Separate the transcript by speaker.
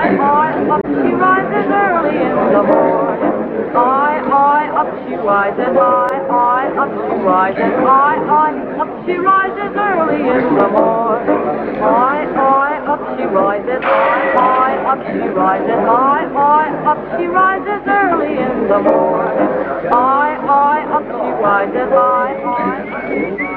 Speaker 1: up she rises early in the morning. Up she rises, up she rises, up she rises early in the morning. Up she rises, up she rises, up she rises early in the morning. Up she rises,